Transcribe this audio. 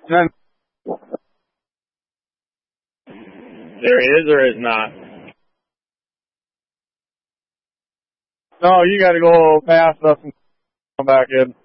Then, There is or is not? no, you got to go past us and come back in.